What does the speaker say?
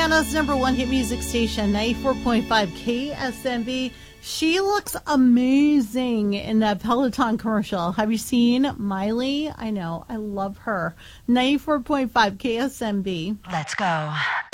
Indiana's #1 hit music station, 94.5 KSMB. She looks amazing in that Peloton commercial. Have you seen Miley? I know. I love her. 94.5 KSMB. Let's go.